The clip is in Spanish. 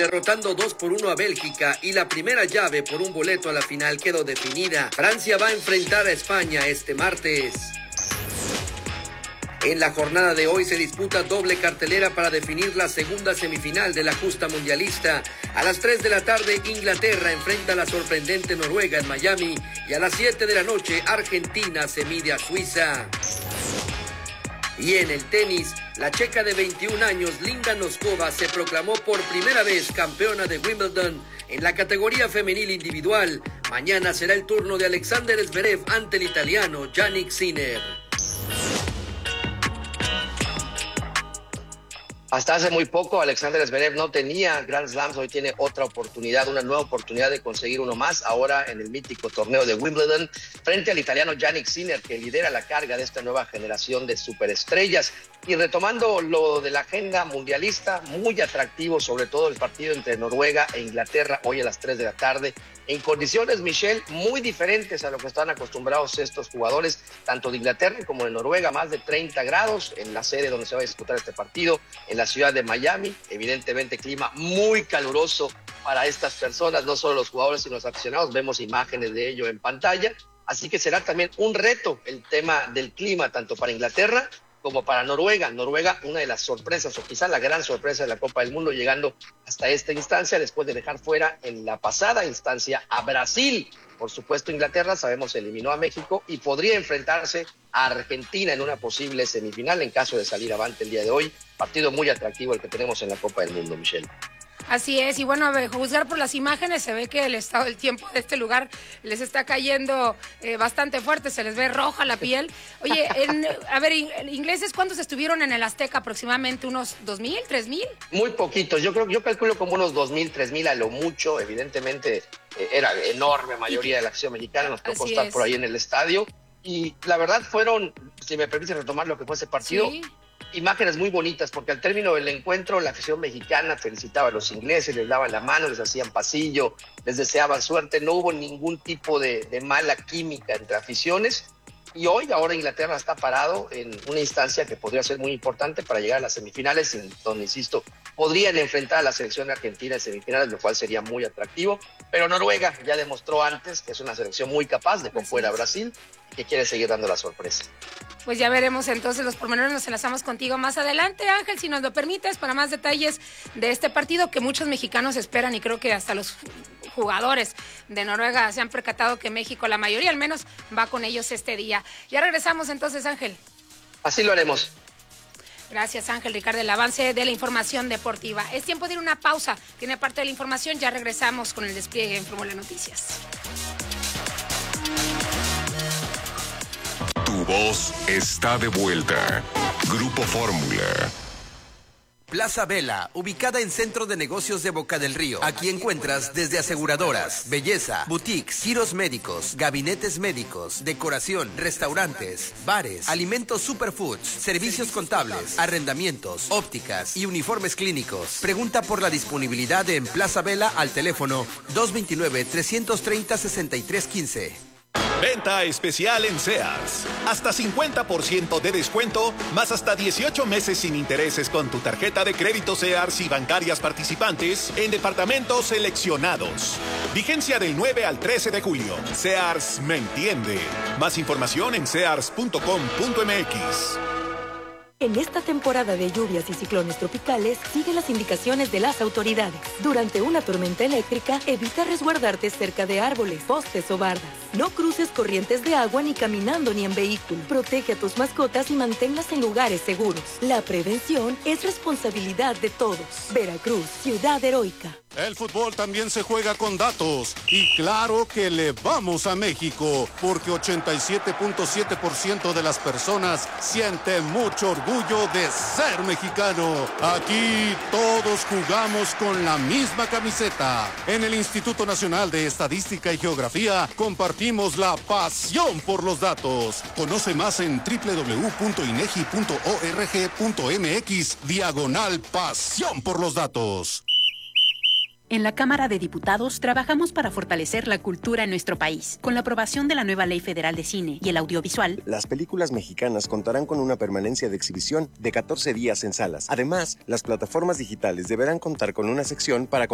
derrotando 2-1 a Bélgica y la primera llave por un boleto a la final quedó definida. Francia va a enfrentar a España este martes. En la jornada de hoy se disputa doble cartelera para definir la segunda semifinal de la justa mundialista. A las 3 de la tarde, Inglaterra enfrenta a la sorprendente Noruega en Miami y a las 7 de la noche, Argentina se mide a Suiza. Y en el tenis, la checa de 21 años, Linda Noskova, se proclamó por primera vez campeona de Wimbledon en la categoría femenil individual. Mañana será el turno de Alexander Zverev ante el italiano Jannik Sinner. Hasta hace muy poco, Alexander Zverev no tenía Grand Slams, hoy tiene otra oportunidad, una nueva oportunidad de conseguir uno más, ahora en el mítico torneo de Wimbledon, frente al italiano Jannik Sinner, que lidera la carga de esta nueva generación de superestrellas. Y retomando lo de la agenda mundialista, muy atractivo, sobre todo el partido entre Noruega e Inglaterra, hoy a las 3 de la tarde, en condiciones, Michelle, muy diferentes a lo que están acostumbrados estos jugadores, tanto de Inglaterra como de Noruega, más de 30 grados en la sede donde se va a disputar este partido, en la ciudad de Miami, evidentemente clima muy caluroso para estas personas, no solo los jugadores sino los aficionados, vemos imágenes de ello en pantalla, así que será también un reto el tema del clima, tanto para Inglaterra como para Noruega. Noruega, una de las sorpresas, o quizá la gran sorpresa de la Copa del Mundo, llegando hasta esta instancia, después de dejar fuera en la pasada instancia a Brasil. Por supuesto, Inglaterra, sabemos, eliminó a México y podría enfrentarse a Argentina en una posible semifinal en caso de salir avante el día de hoy. Partido muy atractivo el que tenemos en la Copa del Mundo, Michelle. Así es, y bueno, a juzgar por las imágenes se ve que el estado del tiempo de este lugar les está cayendo bastante fuerte, se les ve roja la piel. Oye, ingleses, ¿cuántos estuvieron en el Azteca? Aproximadamente unos 2,000, 3,000. Muy poquitos, yo calculo como unos 2,000, 3,000 a lo mucho, evidentemente era enorme mayoría de la afición mexicana, nos tocó estar por ahí en el estadio, y la verdad fueron, si me permite retomar lo que fue ese partido, ¿sí? Imágenes muy bonitas, porque al término del encuentro la afición mexicana felicitaba a los ingleses, les daban la mano, les hacían pasillo, les deseaban suerte, no hubo ningún tipo de mala química entre aficiones, y ahora Inglaterra está parado en una instancia que podría ser muy importante para llegar a las semifinales, en donde, insisto, podrían enfrentar a la selección argentina en semifinales, lo cual sería muy atractivo, pero Noruega ya demostró antes que es una selección muy capaz, dejó fuera a Brasil, que quiere seguir dando la sorpresa. Pues ya veremos entonces los pormenores, nos enlazamos contigo más adelante, Ángel, si nos lo permites, para más detalles de este partido que muchos mexicanos esperan, y creo que hasta los jugadores de Noruega se han percatado que México, la mayoría al menos, va con ellos este día. Ya regresamos entonces, Ángel. Así lo haremos. Gracias, Ángel Ricardo, el avance de la información deportiva. Es tiempo de ir a una pausa, tiene parte de la información, ya regresamos con el despliegue en Fórmula Noticias. Tu voz está de vuelta. Grupo Fórmula. Plaza Vela, ubicada en Centro de Negocios de Boca del Río. Aquí encuentras desde aseguradoras, belleza, boutiques, giros médicos, gabinetes médicos, decoración, restaurantes, bares, alimentos superfoods, servicios contables, arrendamientos, ópticas y uniformes clínicos. Pregunta por la disponibilidad en Plaza Vela al teléfono 229-330-6315. Venta especial en Sears. Hasta 50% de descuento, más hasta 18 meses sin intereses con tu tarjeta de crédito Sears y bancarias participantes en departamentos seleccionados. Vigencia del 9 al 13 de julio. Sears me entiende. Más información en sears.com.mx. En esta temporada de lluvias y ciclones tropicales, sigue las indicaciones de las autoridades. Durante una tormenta eléctrica, evita resguardarte cerca de árboles, postes o bardas. No cruces corrientes de agua ni caminando ni en vehículo. Protege a tus mascotas y manténlas en lugares seguros. La prevención es responsabilidad de todos. Veracruz, ciudad heroica. El fútbol también se juega con datos. Y claro que le vamos a México, porque 87.7% de las personas sienten mucho orgullo de ser mexicano. Aquí todos jugamos con la misma camiseta. En el Instituto Nacional de Estadística y Geografía compartimos la pasión por los datos. Conoce más en www.inegi.org.mx/pasión por los datos. En la Cámara de Diputados trabajamos para fortalecer la cultura en nuestro país. Con la aprobación de la nueva Ley Federal de Cine y el Audiovisual, las películas mexicanas contarán con una permanencia de exhibición de 14 días en salas. Además, las plataformas digitales deberán contar con una sección para